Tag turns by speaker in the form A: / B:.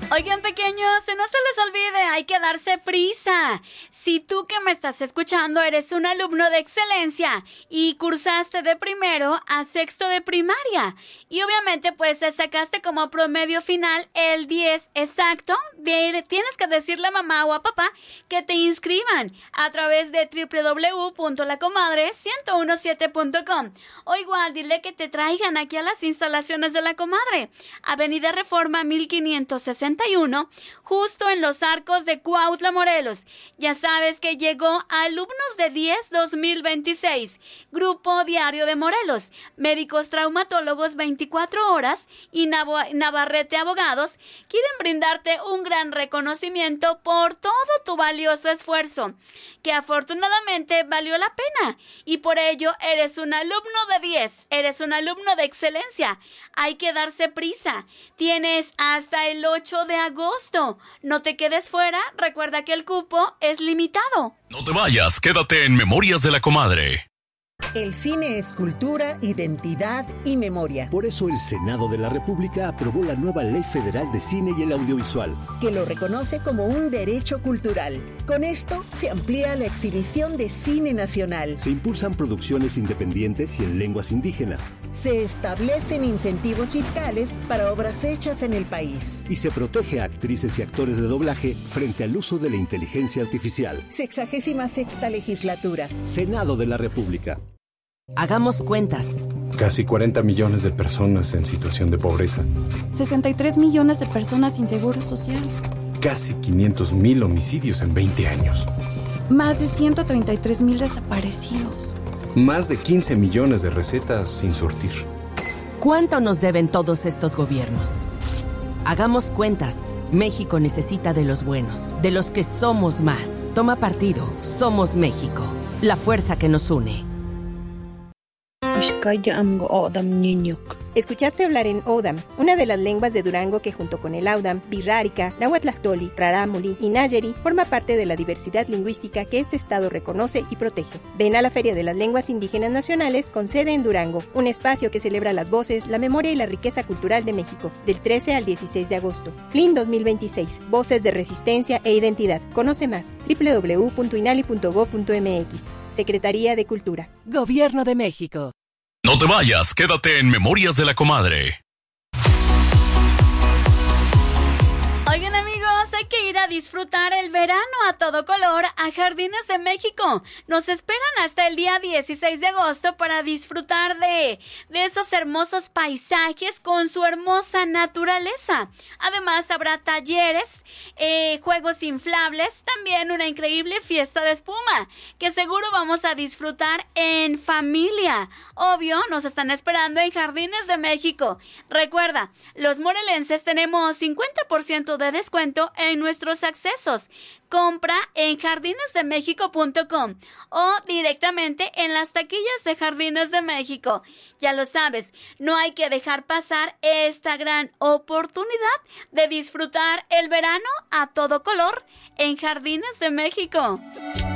A: Oigan, pequeños, no se les olvide, hay que darse prisa. Si tú que me estás escuchando eres un alumno de excelencia y cursaste de primero a sexto de primaria y obviamente pues sacaste como promedio final el 10 exacto, tienes que decirle a mamá o a papá que te inscriban a través de www.lacomadre1017.com o igual dile que te traigan aquí a las instalaciones de La Comadre, Avenida Reforma 1561, justo en los Arcos de Cuautla, Morelos. Ya sabes que llegó Alumnos de 10 2026, Grupo Diario de Morelos, Médicos Traumatólogos 24 horas y Navarrete Abogados quieren brindarte un gran reconocimiento por todo tu valioso esfuerzo, que afortunadamente valió la pena y por ello eres un alumno de 10, eres un alumno de excelencia. Hay que darse prisa. Tienes hasta el 8 de agosto. No te quedes fuera, recuerda que el cupo es limitado.
B: No te vayas, quédate en Memorias de la Comadre.
C: El cine es cultura, identidad y memoria.
D: Por eso el Senado de la República aprobó la nueva Ley Federal de Cine y el Audiovisual,
C: que lo reconoce como un derecho cultural. Con esto se amplía la exhibición de cine nacional.
D: Se impulsan producciones independientes y en lenguas indígenas.
C: Se establecen incentivos fiscales para obras hechas en el país.
D: Y se protege a actrices y actores de doblaje frente al uso de la inteligencia artificial.
C: 66ª legislatura.
D: Senado de la República.
E: Hagamos cuentas.
F: Casi 40 millones de personas en situación de pobreza.
G: 63 millones de personas sin seguro social.
F: Casi 500,000 homicidios en 20 años.
G: Más de 133,000 desaparecidos.
F: Más de 15 millones de recetas sin surtir.
E: ¿Cuánto nos deben todos estos gobiernos? Hagamos cuentas. México necesita de los buenos, de los que somos más. Toma partido. Somos México. La fuerza que nos une.
H: Escuchaste hablar en Odam, una de las lenguas de Durango que junto con el Audam, Birrárica, Nahuatlactoli, Rarámuri y Nayeri forma parte de la diversidad lingüística que este estado reconoce y protege. Ven a la Feria de las Lenguas Indígenas Nacionales con sede en Durango, un espacio que celebra las voces, la memoria y la riqueza cultural de México, del 13 al 16 de agosto. FLIN 2026, Voces de Resistencia e Identidad. Conoce más, www.inali.gov.mx. Secretaría de Cultura.
E: Gobierno de México.
B: No te vayas, quédate en Memorias de la Comadre.
A: Oigan, amigos, hay que ir a disfrutar el verano a todo color a Jardines de México. Nos esperan hasta el día 16 de agosto para disfrutar de esos hermosos paisajes con su hermosa naturaleza. Además, habrá talleres, juegos inflables, también una increíble fiesta de espuma, que seguro vamos a disfrutar en familia. Obvio, nos están esperando en Jardines de México. Recuerda, los morelenses tenemos 50% de descuento en nuestros accesos. Compra en jardinesdemexico.com o directamente en las taquillas de Jardines de México. Ya lo sabes, no hay que dejar pasar esta gran oportunidad de disfrutar el verano a todo color en Jardines de México.